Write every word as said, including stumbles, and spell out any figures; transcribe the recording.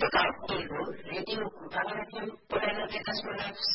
Digo, le digo, para que por el de las